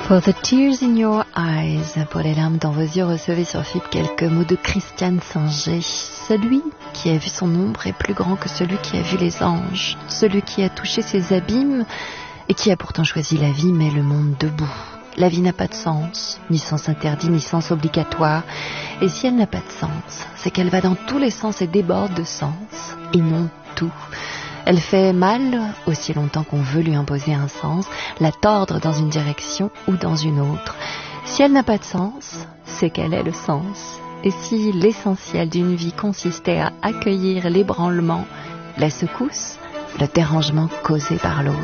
For the tears in your eyes, pour les larmes dans vos yeux, recevez sur FIP quelques mots de Christiane Singer. Celui qui a vu son ombre est plus grand que celui qui a vu les anges. Celui qui a touché ses abîmes et qui a pourtant choisi la vie met le monde debout. La vie n'a pas de sens, ni sens interdit, ni sens obligatoire. Et si elle n'a pas de sens, c'est qu'elle va dans tous les sens et déborde de sens, et non tout. Elle fait mal aussi longtemps qu'on veut lui imposer un sens, la tordre dans une direction ou dans une autre. Si elle n'a pas de sens, c'est qu'elle est le sens. Et si l'essentiel d'une vie consistait à accueillir l'ébranlement, la secousse, le dérangement causé par l'autre,